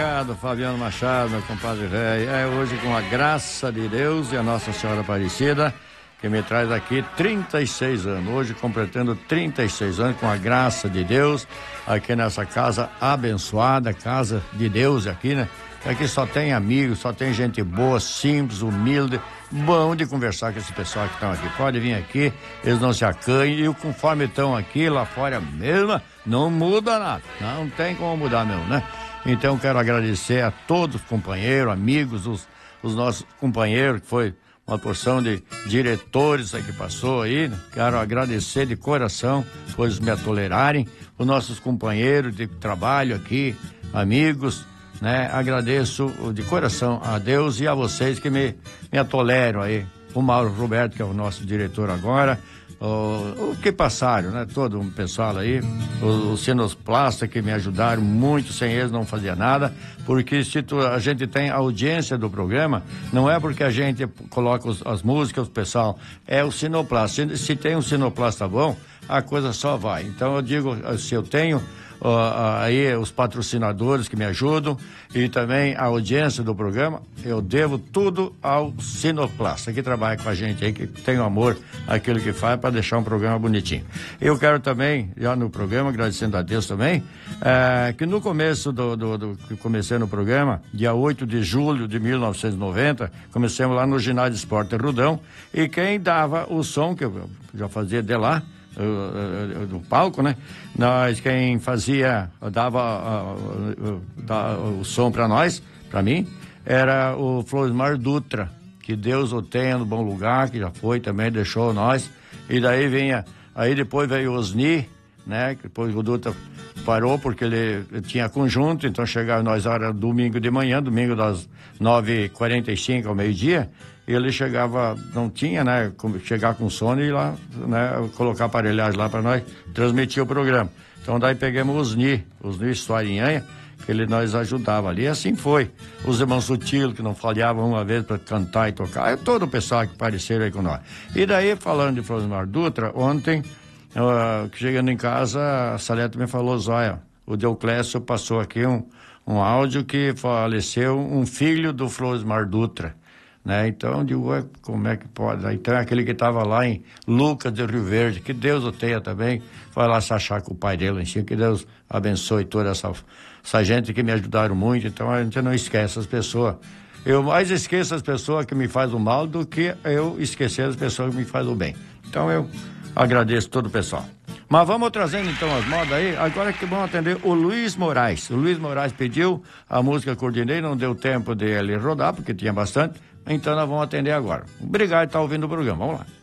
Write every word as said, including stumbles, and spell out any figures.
obrigado, Fabiano Machado, meu compadre velho. É hoje, com a graça de Deus e a Nossa Senhora Aparecida, que me traz aqui trinta e seis anos. Hoje, completando trinta e seis anos, com a graça de Deus, aqui nessa casa abençoada, casa de Deus aqui, né? Aqui só tem amigos, só tem gente boa, simples, humilde, bom de conversar com esse pessoal que estão aqui. Pode vir aqui, eles não se acanhem, e conforme estão aqui, lá fora mesmo, não muda nada. Não tem como mudar mesmo, né? Então, quero agradecer a todos os companheiros, amigos, os, os nossos companheiros, que foi uma porção de diretores aí que passou aí, né? Quero agradecer de coração por eles me tolerarem, os nossos companheiros de trabalho aqui, amigos, né? Agradeço de coração a Deus e a vocês que me, me toleram aí. O Mauro Roberto, que é o nosso diretor agora, o, o que passaram, né? Todo o pessoal aí, os, os cinosplastas que me ajudaram muito, sem eles não fazia nada, porque se tu, a gente tem audiência do programa, não é porque a gente coloca os, as músicas, o pessoal, é o sinoplasta. Se, se tem um sinoplasta bom, a coisa só vai. Então eu digo, se eu tenho Uh, aí os patrocinadores que me ajudam e também a audiência do programa, eu devo tudo ao Sinoplasta, que trabalha com a gente aí, que tem o amor àquilo que faz para deixar um programa bonitinho. Eu quero também, já no programa, agradecendo a Deus também, uh, que no começo do, do, do que comecei no programa, dia oito de julho de mil novecentos e noventa, comecemos lá no Ginásio de Esporte Rudão, e quem dava o som, que eu já fazia de lá, do palco, né? Nós, quem fazia, dava uh, uh, uh, o som para nós, para mim, era o Florismar Dutra, que Deus o tenha no bom lugar, que já foi também, deixou nós. E daí vinha, aí depois veio o Osni, né? Depois o Dutra parou porque ele tinha conjunto, então chegava nós, era domingo de manhã, domingo das nove e quarenta e cinco ao meio-dia, ele chegava, não tinha, né, chegar com sono e ir lá, né, colocar aparelhagem lá para nós transmitir o programa. Então daí pegamos os Ni, os Ni Historinha, que ele nós ajudava ali, e assim foi. Os irmãos Sutil, que não falhavam uma vez para cantar e tocar, é todo o pessoal que apareceram aí com nós. E daí, falando de Florismar Dutra, ontem, uh, chegando em casa, a Salete me falou, Zóia, o Deoclésio passou aqui um, um áudio que faleceu um filho do Florismar Dutra, né? Então, eu digo, ué, como é que pode? Então, aquele que estava lá em Lucas de Rio Verde, que Deus o tenha também, vai lá se achar com o pai dele em cima, que Deus abençoe toda essa, essa gente que me ajudaram muito. Então, a gente não esquece as pessoas. Eu mais esqueço as pessoas que me fazem o mal do que eu esquecer as pessoas que me fazem o bem. Então, eu agradeço todo o pessoal. Mas vamos trazendo então as modas aí, agora que vamos atender o Luiz Moraes. O Luiz Moraes pediu a música Coordinei, não deu tempo dele rodar, porque tinha bastante, então nós vamos atender agora. Obrigado por estar ouvindo o programa, vamos lá.